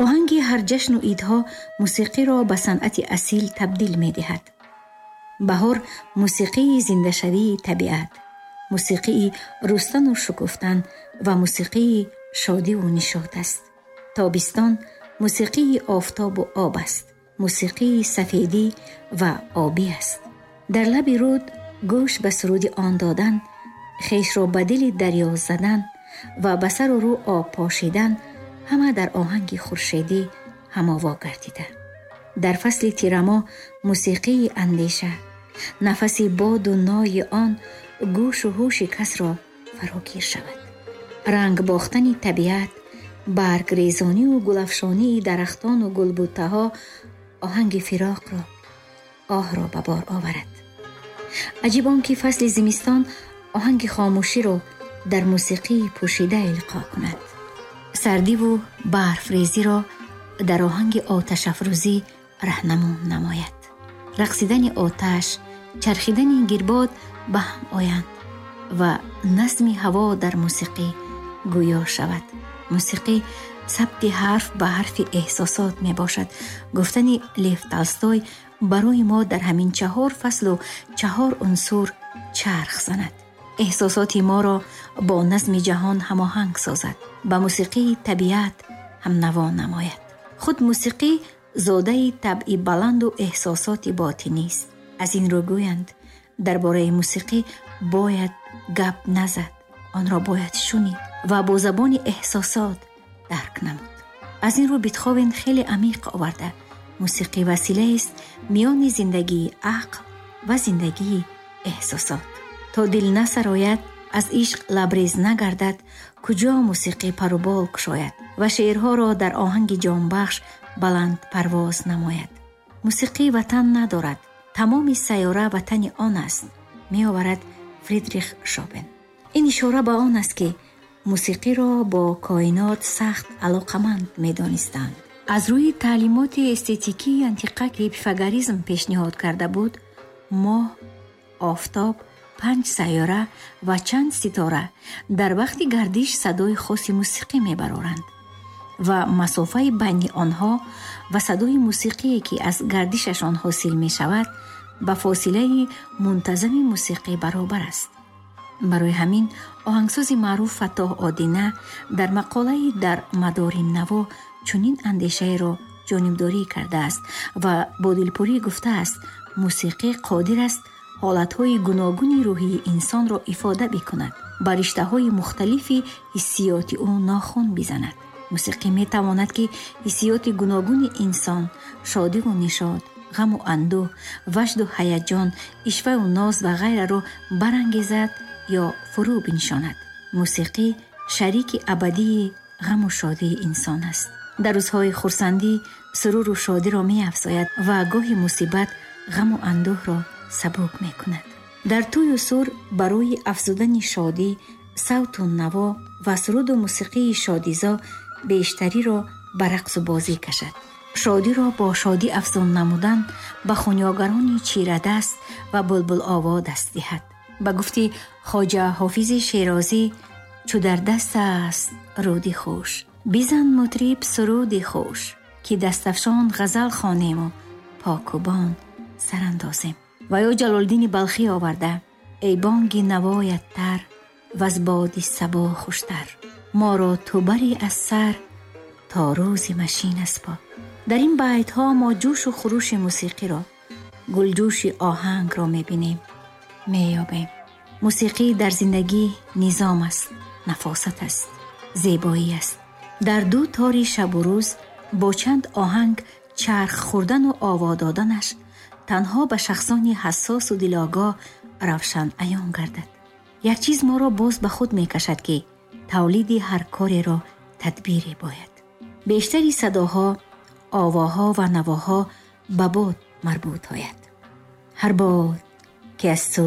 оҳанги ҳар ҷашну идҳо мусиқиро ба санъати асил табдил медиҳад. баҳор мусиқии зиндашавии табиат, мусиқии рустану шукуфтан ва мусиқии шодиву нишод аст. тобистон мусиқии офтобу об аст, мусиқии сафедӣ ва обӣ аст. дар лаби руд гӯш ба суруди он додан, хешро ба дили дарё задан ва ба сару рӯ об пошидан ҳама дар оҳанги хуршедӣ ҳамово гардида. дар фасли тирамо мусиқии андеша, нафаси боду нои он гӯшу ҳуши касро фарогир шавад. ранг бохтани табиат, баргрезонию гулафшонии дарахтону гулбуттаҳо оҳанги фироқро, оҳро ба бор оварад. аҷиб он ки фасли зимистон оҳанги хомӯширо дар мусиқии пӯшида илқо кунад. сардиву барфрезиро дар оҳанги оташафрӯзӣ раҳнамун намояд. рақсидани оташ, чархидани гирбод ба ҳам оянд ва назми ҳаво дар мусиқӣ гӯё шавад. мусиқӣ сабти ҳарф ба ҳарфи эҳсосот мебошад. гуфтани Лев Толстой барои мо дар ҳамин 4 фаслу 4 унсур чарх занад. эҳсосоти моро бо назми ҷаҳон ҳамоҳанг созад, ба мусиқии табиат ҳамнаво намояд. худ мусиқӣ зодаи табъи баланду эҳсосоти ботинист. аз ин рӯ гӯянд, дар бораи мусиқӣ бояд гап назад, онро бояд шунид ва бо забони эҳсосот дарк намуд. аз ин рӯ Бетховен хеле амиқ оварда, мусиқӣ василаест миёни зиндагии ақл ва зиндагии эҳсосот. то дил насарояд, аз ишқ лабрез нагардад, куҷо мусиқӣ парубол кушояд ва шеърҳоро дар оҳанги ҷонбахш баланд парвоз намояд. мусиқӣ ватан надорад, тамоми сайёра ватани он аст, меоварад Фридрих Шопен. ин ишора ба он аст ки мусиқиро бо коинот сахт алоқаманд медонистанд. аз рӯи таълимоти эстетикии антиқа ки пифагоризм пешниҳод карда буд, моҳ, офтоб, 5 сайёра ва чанд ситора дар вақти гардиш садои хоси мусиқӣ мебароранд ва масофаи байни онҳо ва садои мусиқие ки аз гардишашон ҳосил мешавад ба фосилаи мунтазами мусиқӣ баробар аст. барои ҳамин оҳангсози маъруф Фаттоҳ Одина дар мақолаи дар мадори наво чунин андешаеро ҷонибдорӣ кардааст ва бо дилпурӣ гуфтааст: мусиқӣ қодир аст ҳолатҳои гуногуни рӯҳии инсонро ифода бикунад, ба риштаҳои мухталифи ҳиссиёти ӯ нохун бизанад. мусиқӣ метавонад ки ҳиссиёти гуногуни инсон, шодиву нишод, ғаму андӯҳ, важду ҳаяҷон, ишваю ноз ва ғайраро барангезад ё фурӯ бинишонад. мусиқӣ шарики абадии ғаму шодии инсон аст. дар рӯзҳои хурсандӣ суруру шодиро меафзояд ва гоҳи мусибат ғаму андӯҳро сабук мекунад. дар тӯю сур барои афзудани шодӣ, савту наво ва суруду мусиқии шодизо бештариро ба рақсу бозӣ кашад. шодиро бо шодӣ афзун намудан ба хунёгарони чирадаст ва булбулово даст диҳад. ба гуфти хоҷа ҳофизи шерозӣ: чу дар даст аст руди хуш, бизан мутриб суруди хуш, ки дастафшон ғазал хонему покубон сарандозем. ва ё ҷалолиддини балхӣ оварда: эй бонги навоят тар ваз боди сабо хуштар, моро ту барӣ аз сар то рӯзи машин аз по. дар ин байтҳо мо ҷӯшу хурӯши мусиқиро, гулҷӯши оҳангро мебинем, меёбем. мусиқӣ дар зиндагӣ низом аст, нафосат аст, зебоӣ аст. дар ду тори шабу рӯз бо чанд оҳанг чарх хӯрдану ово доданаш танҳо ба шахсони ҳассосу дилогоҳ равшан аён гардад. як чиз моро боз ба худ мекашад ки тавлиди ҳар кореро тадбире бояд. бештари садоҳо, овоҳо ва навоҳо ба бод марбут ояд. ҳар бод ки аз